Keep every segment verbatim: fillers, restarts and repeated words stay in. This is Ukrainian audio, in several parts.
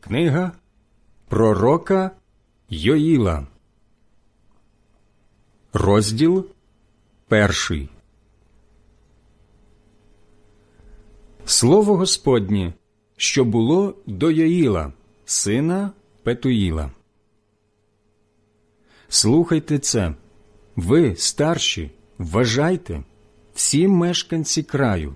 Книга пророка Йоїла, розділ перший. Слово Господнє, що було до Йоїла, сина Петуїла. Слухайте це, ви, старші, вважайте, всі мешканці краю.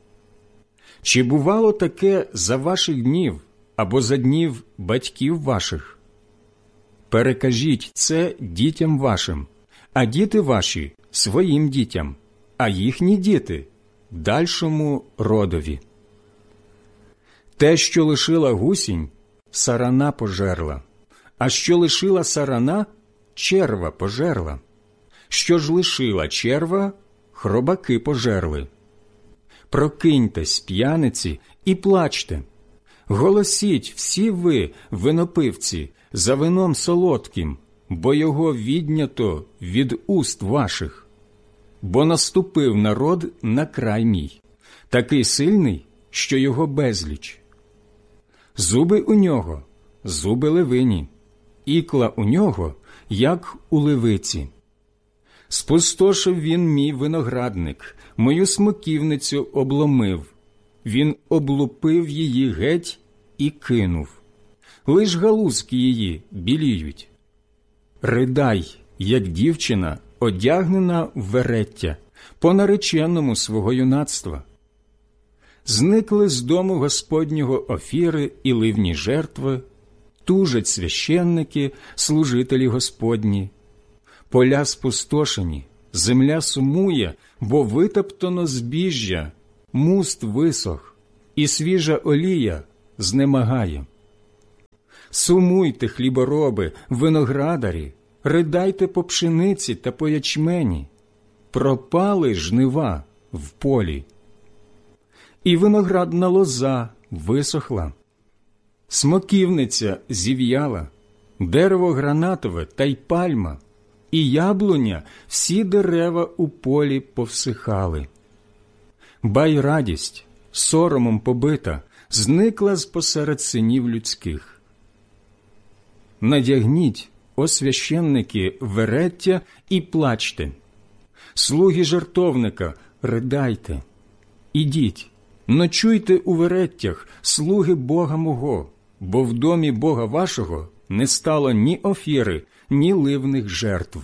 Чи бувало таке за ваших днів або за днів батьків ваших? Перекажіть це дітям вашим, а діти ваші – своїм дітям, а їхні діти – дальшому родові. Те, що лишила гусінь, сарана пожерла, а що лишила сарана, черва пожерла. Що ж лишила черва, хробаки пожерли. Прокиньтесь, п'яниці, і плачте. Голосіть всі ви, винопивці, за вином солодким, бо його віднято від уст ваших. Бо наступив народ на край мій, такий сильний, що його безліч. Зуби у нього – зуби левині, ікла у нього – як у левиці. Спустошив він мій виноградник, мою смоківницю обломив. Він облупив її геть і кинув. Лиш галузки її біліють. Ридай, як дівчина, одягнена в вереття, по нареченому свого юнацтва. Зникли з дому Господнього офіри і ливні жертви, тужать священники, служителі Господні. Поля спустошені, земля сумує, бо витоптано збіжжя, муст висох, і свіжа олія знемагає. Сумуйте, хлібороби, виноградарі, ридайте по пшениці та по ячмені. Пропали жнива в полі. І виноградна лоза висохла. Смоківниця зів'яла, дерево гранатове та й пальма, і яблуня, всі дерева у полі повсихали. Бай радість, соромом побита, зникла з посеред синів людських. Надягніть, о священники, вереття і плачте. Слуги жертовника, ридайте. Ідіть, ночуйте у вереттях, слуги Бога мого, бо в домі Бога вашого не стало ні офіри, ні ливних жертв.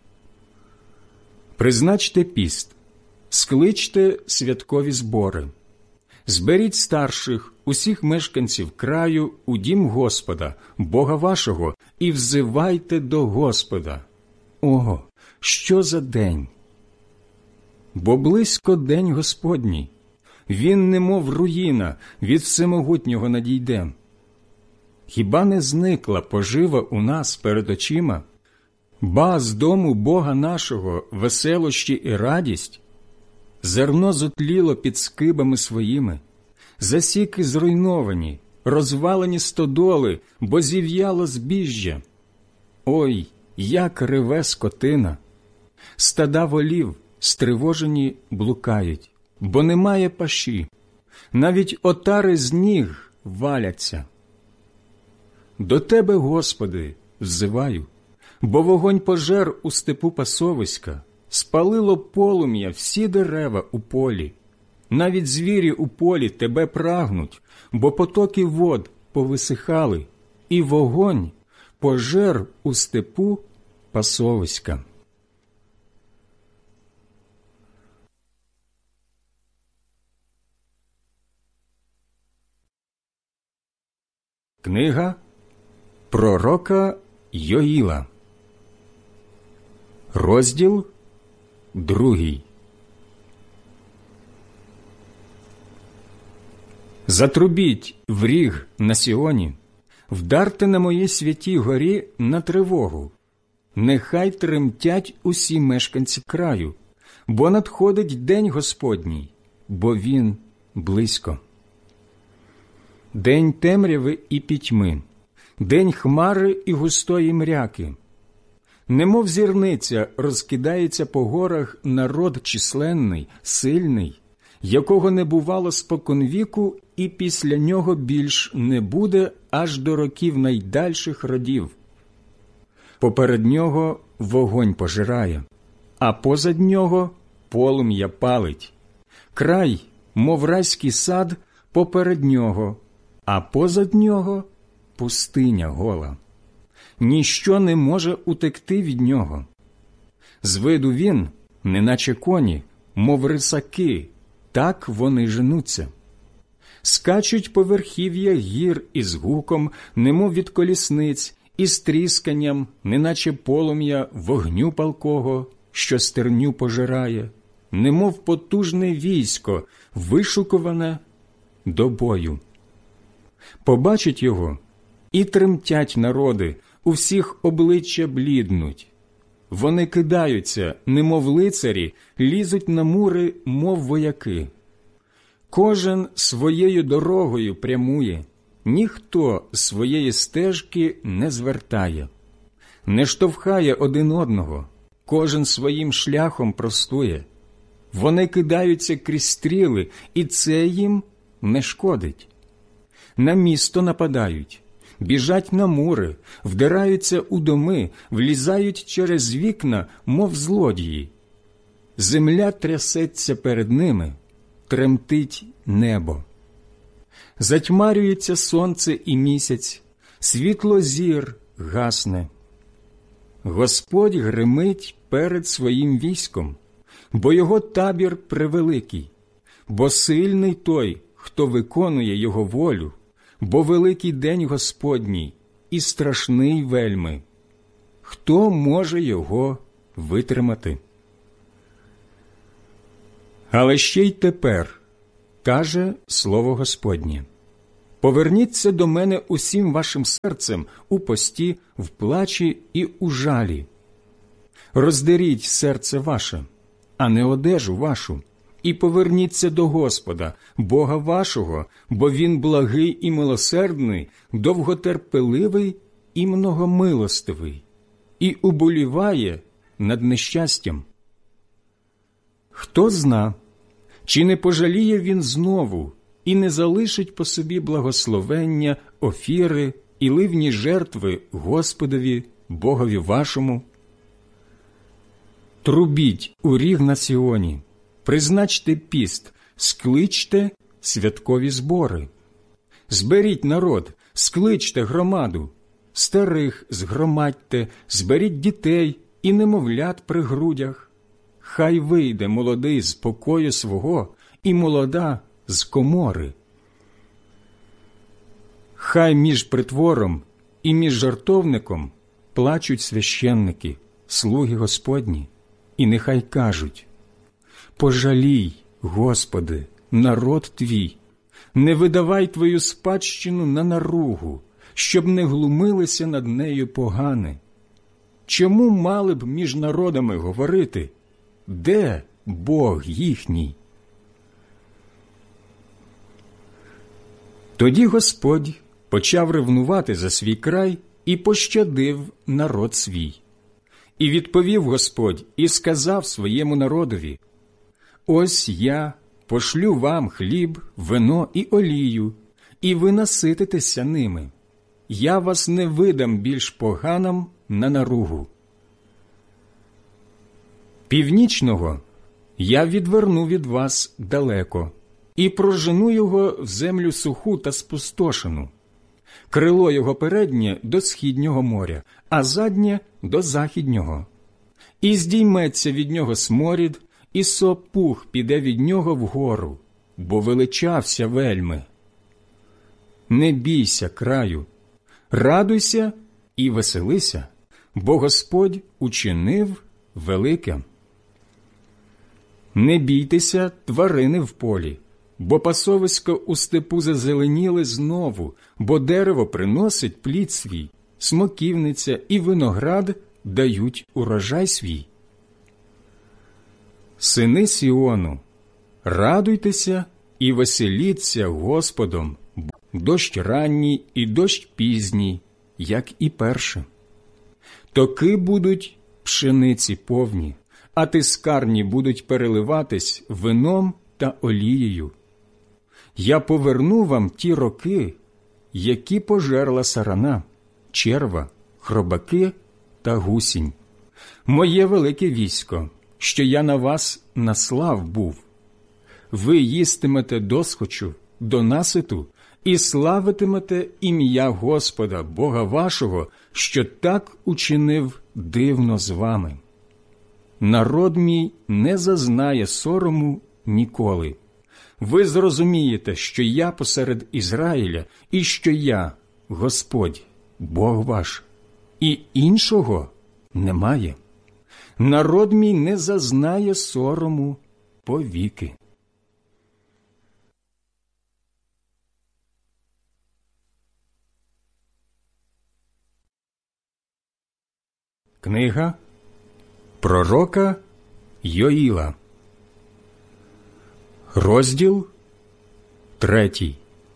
Призначте піст, скличте святкові збори. Зберіть старших, усіх мешканців краю у дім Господа, Бога вашого, і взивайте до Господа. Ого, що за день! Бо близько день Господній, він немов руїна, від всемогутнього надійде. Хіба не зникла пожива у нас перед очима? Ба з дому Бога нашого веселощі і радість? Зерно зотліло під скибами своїми, засіки зруйновані, розвалені стодоли, бо зів'яло збіжжя. Ой, як реве скотина! Стада волів, стривожені, блукають, бо немає паші, навіть отари з ніг валяться. До Тебе, Господи, взиваю, бо вогонь пожер у степу пасовиська, спалило полум'я всі дерева у полі. Навіть звірі у полі Тебе прагнуть, бо потоки вод повисихали, і вогонь пожер у степу пасовиська. Книга пророка Йоїла, розділ другий. Затрубіть в ріг на Сіоні, вдарте на моїй святій горі на тривогу. Нехай тремтять усі мешканці краю, бо надходить день Господній, бо він близько. День темряви і пітьми, день хмари і густої мряки. Немов зірниця розкидається по горах народ численний, сильний, якого не бувало споконвіку, і після нього більш не буде аж до років найдальших родів. Поперед нього вогонь пожирає, а позад нього полум'я палить. Край, мов райський сад, поперед нього, а позад нього пустиня гола. Ніщо не може утекти від нього. З виду він, неначе коні, мов рисаки, так вони женуться. Скачуть по верхів'ях гір із гуком, немов від колісниць, із трісканням, неначе полум'я вогню палкого, що стерню пожирає, немов потужне військо, вишукуване до бою. Побачать його, і тремтять народи, у всіх обличчя бліднуть. Вони кидаються, немов лицарі, лізуть на мури, мов вояки. Кожен своєю дорогою прямує, ніхто своєї стежки не звертає. Не штовхає один одного, кожен своїм шляхом простує. Вони кидаються крізь стріли, і це їм не шкодить. На місто нападають, біжать на мури, вдираються у доми, влізають через вікна, мов злодії. Земля трясеться перед ними, тремтить небо. Затьмарюється сонце і місяць, світло зір гасне. Господь гримить перед своїм військом, бо його табір превеликий, бо сильний той, хто виконує його волю, бо великий день Господній і страшний вельми. Хто може його витримати? Але ще й тепер, каже слово Господнє, поверніться до мене усім вашим серцем у пості, в плачі і у жалі. Роздеріть серце ваше, а не одежу вашу, і поверніться до Господа, Бога вашого, бо Він благий і милосердний, довготерпеливий і многомилостивий, і уболіває над нещастям. Хто зна, чи не пожаліє Він знову і не залишить по собі благословення, офіри і ливні жертви Господові, Богові вашому? Трубіть у ріг на Сіоні, призначте піст, скличте святкові збори. Зберіть народ, скличте громаду, старих згромадьте, зберіть дітей і немовлят при грудях. Хай вийде молодий з покою свого і молода з комори. Хай між притвором і між жартовником плачуть священники, слуги Господні, і нехай кажуть: «Пожалій, Господи, народ Твій, не видавай Твою спадщину на наругу, щоб не глумилися над нею погане. Чому мали б між народами говорити: де Бог їхній?» Тоді Господь почав ревнувати за свій край і пощадив народ свій. І відповів Господь і сказав своєму народові: «Ось я пошлю вам хліб, вино і олію, і ви насититеся ними. Я вас не видам більш поганам на наругу. Північного я відверну від вас далеко і прожену його в землю суху та спустошену. Крило його переднє до східнього моря, а заднє до західнього. І здійметься від нього сморід, і сопух піде від нього вгору, бо величався вельми. Не бійся, краю, радуйся і веселися, бо Господь учинив велике. Не бійтеся, тварини в полі, бо пасовиська у степу зазеленіли знову, бо дерево приносить плід свій, смоківниця і виноград дають урожай свій. Сини Сіону, радуйтеся і веселіться Господом, дощ ранній і дощ пізній, як і перше. Токи будуть пшениці повні, а тискарні будуть переливатись вином та олією. Я поверну вам ті роки, які пожерла сарана, черва, хробаки та гусінь. Моє велике військо, що я на вас наслав був. Ви їстимете досхочу, до наситу, і славитимете ім'я Господа, Бога вашого, що так учинив дивно з вами. Народ мій не зазнає сорому ніколи. Ви зрозумієте, що я посеред Ізраїля, і що я, Господь, Бог ваш, і іншого немає. Народ мій не зазнає сорому повіки. Книга пророка Йоїла, розділ третій.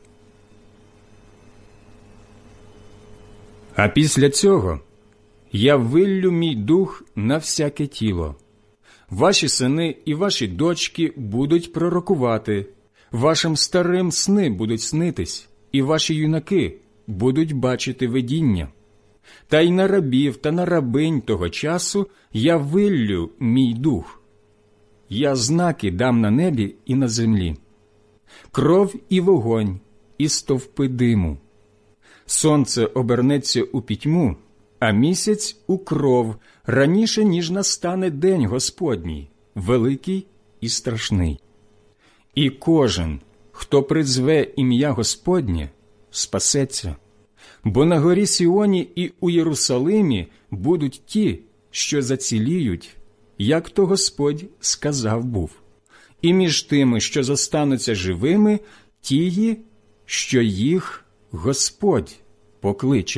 А після цього я виллю мій дух на всяке тіло. Ваші сини і ваші дочки будуть пророкувати, вашим старим сни будуть снитись, і ваші юнаки будуть бачити видіння. Та й на рабів та на рабинь того часу я виллю мій дух. Я знаки дам на небі і на землі. Кров і вогонь, і стовпи диму. Сонце обернеться у пітьму, а місяць у кров, раніше, ніж настане день Господній, великий і страшний. І кожен, хто призве ім'я Господнє, спасеться. Бо на горі Сіоні і у Єрусалимі будуть ті, що заціліють, як то Господь сказав був. І між тими, що зостануться живими, тії, що їх Господь покличе.